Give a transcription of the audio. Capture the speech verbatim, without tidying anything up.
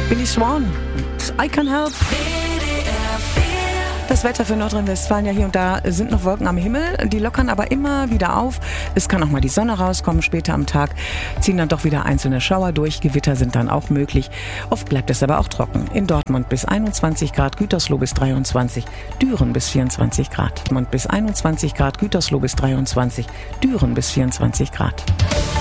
Billy Swan, I Can Help. Das Wetter für Nordrhein-Westfalen, ja hier und da sind noch Wolken am Himmel, die lockern aber immer wieder auf. Es kann auch mal die Sonne rauskommen, später am Tag ziehen dann doch wieder einzelne Schauer durch, Gewitter sind dann auch möglich. Oft bleibt es aber auch trocken. In Dortmund bis einundzwanzig Grad, Gütersloh bis dreiundzwanzig, Düren bis vierundzwanzig Grad. Dortmund bis einundzwanzig Grad, Gütersloh bis dreiundzwanzig, Düren bis vierundzwanzig Grad.